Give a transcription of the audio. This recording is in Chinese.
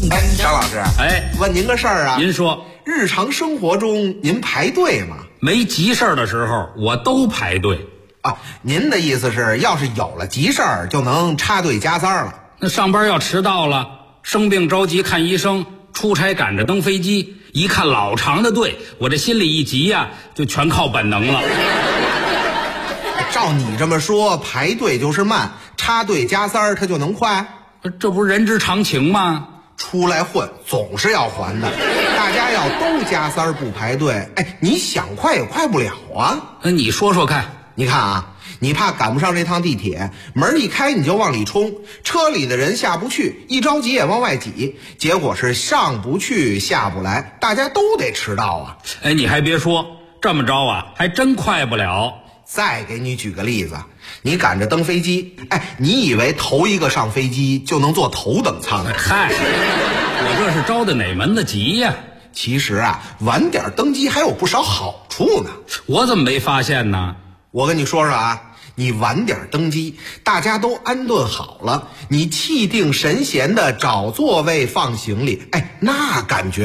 哎，张老师， 哎， 问您个事儿啊。 您说， 日常生活中您排队吗？ 没急事儿的时候，我都排队。 啊，您的意思是，要是有了急事儿，就能插队加塞了？ 那上班要迟到了，生病着急看医生，出差赶着登飞机，一看老长的队，我这心里一急呀，就全靠本能了。 照你这么说，排队就是慢，插队加塞它就能快？ 这不是人之常情吗？ 出来混总是要还的，大家要都加塞不排队，哎，你想快也快不了啊。 那你说说看。 你看啊，你怕赶不上这趟地铁，门一开你就往里冲，车里的人下不去，一着急也往外挤，结果是上不去下不来，大家都得迟到啊。 哎，你还别说，这么着啊，还真快不了。 再给你举个例子，你赶着登飞机，哎，你以为头一个上飞机就能坐头等舱？ 嗨，我这是着的哪门子急呀？ 其实啊，晚点登机还有不少好处呢。 我怎么没发现呢？ 我跟你说说啊，你晚点登机，大家都安顿好了，你气定神闲的找座位放行李，哎，那感觉